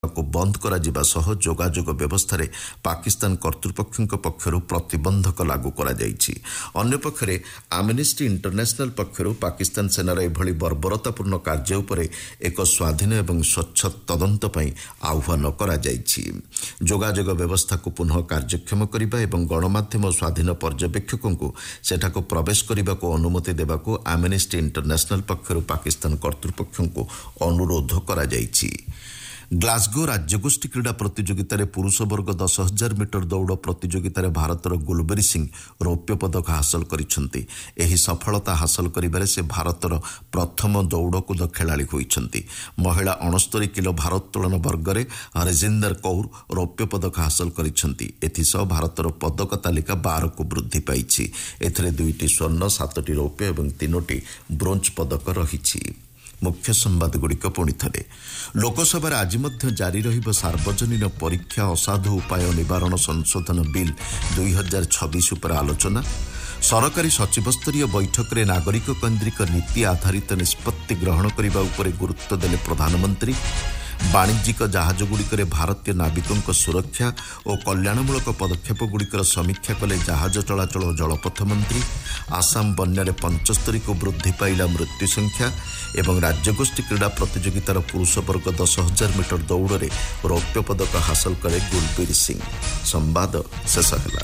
को बंद करा जिबा सह जोगाजोग व्यवस्था पाकिस्तान कर्तृपक्षों पक्षर प्रतिबंधक लागू करा जायछि। अन्य पक्षरे एमनेस्टी इंटरनेशनल पक्षर पाकिस्तान सेनार एभली बर्बरतापूर्ण कार्य उपरे एक स्वाधीन एवं स्वच्छ तदंत पई आह्वान करा जायछि। जोगाजोग व्यवस्था को पुनः कार्यक्षम करिबा एवं गणमाध्यम स्वाधीन पर्यवेक्षकों को सेठाको प्रवेश करने को अनुमति देवा को एमनेस्टी इंटरनेशनल पक्षर पाकिस्तान कर्तृपक्षों को अनुरोध करा जायछि। ग्लासगो राज्यगोष्ठी क्रीड़ा प्रतियोगितार पुरुष वर्ग 10,000 मीटर दौड़ प्रतियोगितार भारतर गुलबेरी सिंह रौप्य पदक हासिल करिसेंती। एही सफलता हासिल करिबारे से भारतर प्रथम दौड़कूद खेलाड़ी होइछंती। महिला 69 किलो भारोत्तोलन वर्ग में हरजिंदर कौर रौप्य पदक हासिल करिसेंती। एथिसह भारतर पदक तालिका 12 को वृद्धि पाइछि। एथिरे 2टी स्वर्ण 7टी रौप्य एवं 3टी ब्रोंज पदक रहिछि। मुख्य संवाद गुड़िक पुणी थे। लोकसभा आज जारी रहिब सार्वजनीन परीक्षा असाधु उपाय निवारण संशोधन बिल 2026 उपर आलोचना। सरकारी सचिव स्तरीय बैठक में नागरिक केन्द्रिक नीति आधारित निष्पत्ति ग्रहण करने उपर गुरुत्व देले प्रधानमंत्री। वाणिज्यिक जहाजगुड़िकर भारतीय नाविकों सुरक्षा और कल्याणमूलक पदक्षेपगुड़िकर समीक्षा कले जहाज चलाचल और जलपथ मंत्री। आसाम बन्यारे 75 को वृद्धि पाइला मृत्यु संख्या एवं राज्यगोष्ठी क्रीड़ा प्रतियोगितार पुरुष वर्ग 10,000 मीटर दौड़ में रौप्य पदक हासिल करे गुलबीर सिंह। संवाद शेष है।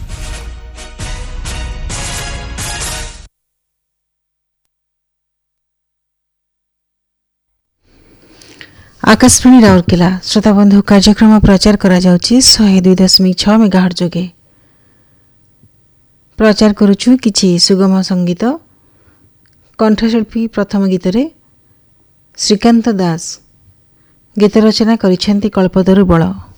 आकाशवाणी राउरकेला श्रोताबंधु कार्यक्रम प्रचार करा जाउची 102.6 मेगाहर्ट्ज जोगे। प्रचार करुछु किछि सुगम संगीत। कंठशिल्पी प्रथम गीत रे श्रीकांत दास, गीत रचना करिसेंती कल्पतरु बळ।